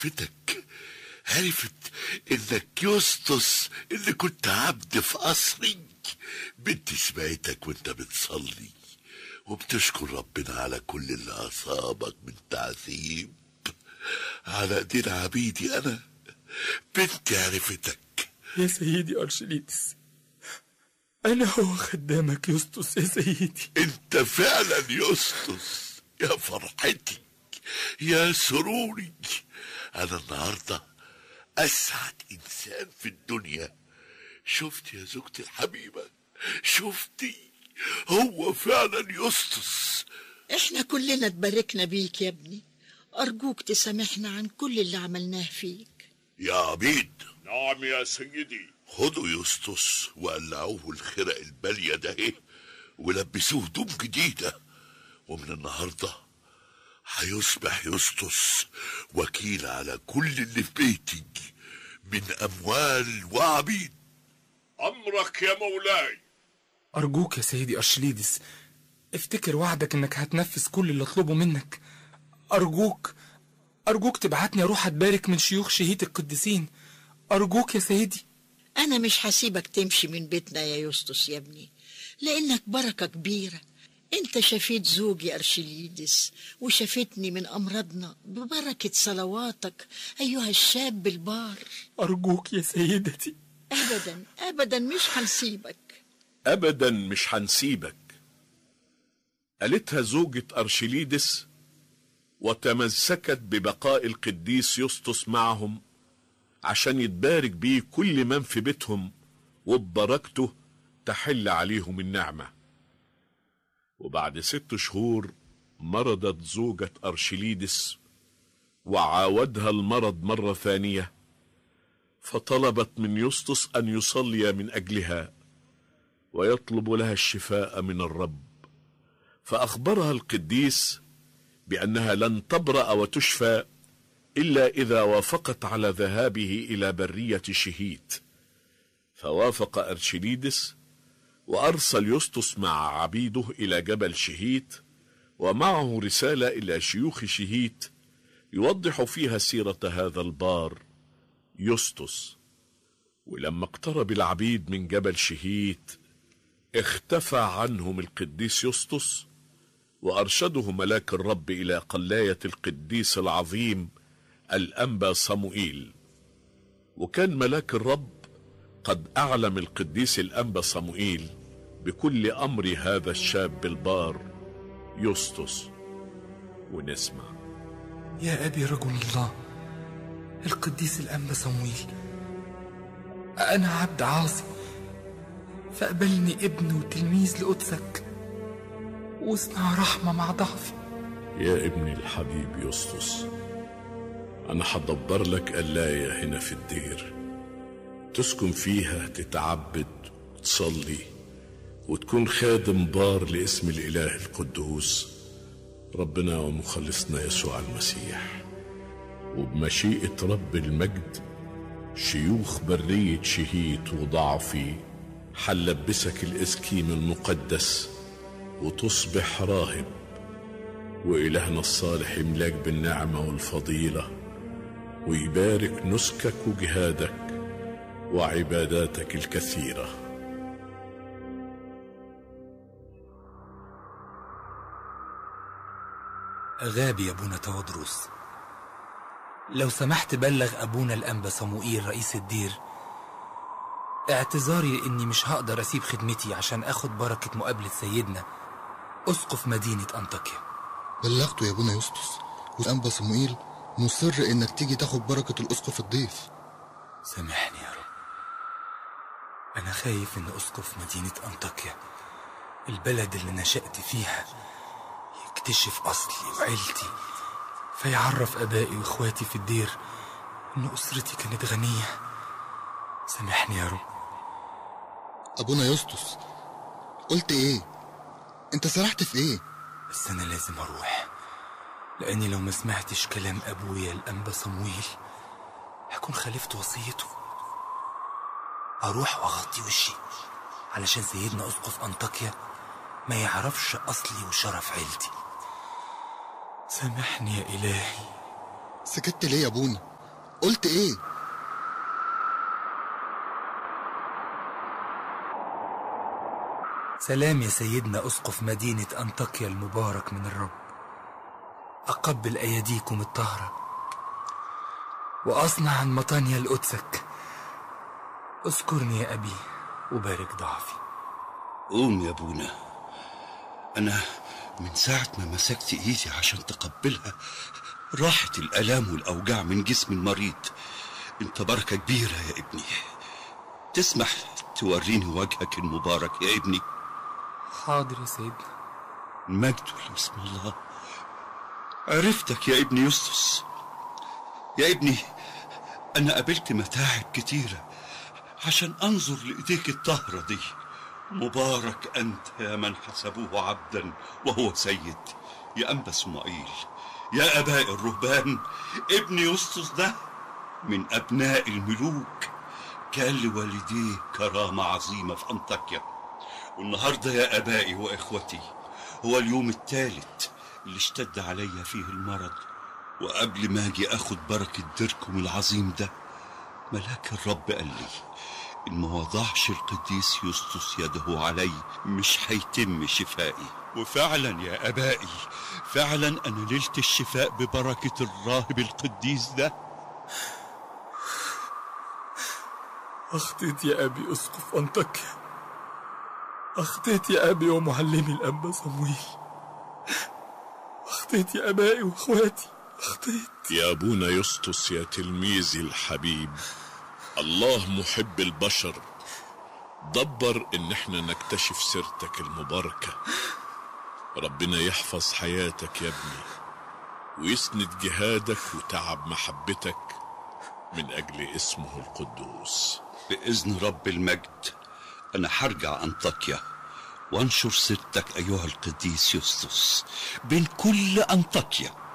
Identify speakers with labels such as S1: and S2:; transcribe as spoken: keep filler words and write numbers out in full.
S1: عرفتك، عرفت انك يسطس اللي كنت عبد في قصري. بنتي سمعتك وانت بتصلي وبتشكر ربنا على كل اللي اصابك من تعذيب على ايدين عبيدي انا. بنتي عرفتك.
S2: يا سيدي أرشليدس، أنا هو خدامك يسطس يا سيدي.
S1: أنت فعلا يسطس، يا فرحتي يا سروري. أنا النهاردة أسعد إنسان في الدنيا. شفت يا زوجتي الحبيبة، شفتي؟ هو فعلا يسطس.
S3: إحنا كلنا اتباركنا بيك يا ابني، أرجوك تسامحنا عن كل اللي عملناه فيك.
S1: يا عبيد.
S4: نعم يا سيدي.
S1: خدوا يسطس وقلعوه الخرق البالية ده ايه ولبسوه هدوم جديدة، ومن النهاردة هيصبح يسطس وكيل على كل اللي في بيتي من أموال وعبيد.
S4: أمرك يا مولاي.
S2: أرجوك يا سيدي أرشليدس، افتكر وعدك إنك هتنفذ كل اللي أطلبه منك. أرجوك أرجوك تبعتني أروح أتبارك من شيوخ شهيد القديسين. أرجوك يا سيدي.
S3: أنا مش هسيبك تمشي من بيتنا يا يسطس يا ابني، لأنك بركة كبيرة. أنت شفيت زوجي أرشليدس وشفتني من أمراضنا ببركة صلواتك أيها الشاب البار.
S2: أرجوك يا سيدتي.
S3: أبدا أبدا مش هنسيبك.
S4: أبدا مش هنسيبك، قالتها زوجة أرشليدس، وتمسكت ببقاء القديس يسطس معهم عشان يتبارك بيه كل من في بيتهم، وببركته تحل عليهم النعمة. وبعد ست شهور مرضت زوجة أرشليدس، وعاودها المرض مرة ثانية، فطلبت من يسطس أن يصلي من أجلها ويطلب لها الشفاء من الرب. فأخبرها القديس بأنها لن تبرأ وتشفى إلا إذا وافقت على ذهابه إلى برية شهيت. فوافق أرشليدس وأرسل يسطس مع عبيده إلى جبل شهيت، ومعه رسالة إلى شيوخ شهيت يوضح فيها سيرة هذا البار يسطس. ولما اقترب العبيد من جبل شهيت اختفى عنهم القديس يسطس، وأرشده ملاك الرب إلى قلاية القديس العظيم الأنبا صموئيل. وكان ملاك الرب قد أعلم القديس الأنبا صموئيل بكل أمر هذا الشاب البار يسطس. ونسمع.
S2: يا أبي رجل الله القديس الأنبا صموئيل، أنا عبد عاصي، فاقبلني ابن وتلميذ لقدسك، واصنع رحمة مع ضعفي.
S4: يا ابني الحبيب يسطس، أنا هدبر لك قلاية هنا في الدير تسكن فيها، تتعبد وتصلي وتكون خادم بار لاسم الإله القدوس ربنا ومخلصنا يسوع المسيح. وبمشيئة رب المجد شيوخ برية شهيت وضعفي حلبسك الإسكيم المقدس وتصبح راهب، وإلهنا الصالح يملاك بالنعمة والفضيلة ويبارك نسكك وجهادك وعباداتك الكثيرة.
S2: غابي يا ابونا تودروس، لو سمحت بلغ ابونا الانبا صموئيل رئيس الدير اعتذاري اني مش هقدر اسيب خدمتي عشان اخد بركة مقابلة سيدنا اسقف مدينة انطاكيا.
S5: بلغته يا ابونا يسطس، والانبا صموئيل مصر انك تيجي تاخد بركة الاسقف الضيف.
S2: سامحني يا رب، انا خايف ان اسقف مدينة انطاكيا البلد اللي نشأت فيها يكتشف اصلي وعيلتي، فيعرف ابائي واخواتي في الدير ان اسرتي كانت غنية. سامحني يا رب.
S5: ابونا يسطس، قلت ايه؟ انت سرحت في ايه؟
S2: بس انا لازم اروح، لاني لو ما سمعتش كلام ابويا الانبا صموئيل هكون خالفت وصيته. اروح واغطي وشي علشان سيدنا اسقف انطاكيا ما يعرفش اصلي وشرف عيلتي. سامحني يا الهي.
S5: سكت ليه يا ابونا؟ قلت ايه؟
S2: سلام يا سيدنا أسقف مدينة أنطاكيا المبارك من الرب. أقبل أيديكم الطاهرة وأصنع عن مطانيا لقدسك. اذكرني يا أبي وبارك ضعفي.
S6: قوم يا ابونا، أنا من ساعة ما مسكت إيدي عشان تقبلها راحت الآلام والأوجاع من جسم المريض. أنت بركة كبيرة يا ابني. تسمح توريني وجهك المبارك يا ابني؟
S2: حاضر يا سيدنا.
S6: المجد لاسم الله. عرفتك يا ابني يوستوس. يا ابني أنا قابلت متاعب كتيرة عشان أنظر لإيديك الطاهرة دي. مبارك أنت يا من حسبوه عبدا وهو سيد، يا أنبا سموئيل، يا أباء الرهبان. ابن يوستوس ده من أبناء الملوك، كان لوالديه كرامة عظيمة في أنطاكيا. والنهاردة يا أبائي وإخوتي هو اليوم الثالث اللي اشتد عليا فيه المرض. وقبل ما أجي أخد بركة ديركم العظيم ده، ملاك الرب قال لي إن ما وضعش القديس يوستوس يده علي مش هيتم شفائي. وفعلا يا أبائي، فعلا أنا نلت الشفاء ببركة الراهب القديس ده.
S2: أخطيت يا أبي أسقف أنطاكيا، أخطيت يا أبي ومعلمي الأنبا صمويل، أخطيت يا أبائي وأخواتي، أخطيت
S4: يا أبونا يسطس يا تلميذي الحبيب. الله محب البشر دبر إن احنا نكتشف سيرتك المباركة. ربنا يحفظ حياتك يا ابني ويسند جهادك وتعب محبتك من أجل اسمه القدوس.
S6: بإذن رب المجد أنا هرجع أنطاكيا وانشر سيرتك أيها القديس يوستوس بين كل أنطاكيا.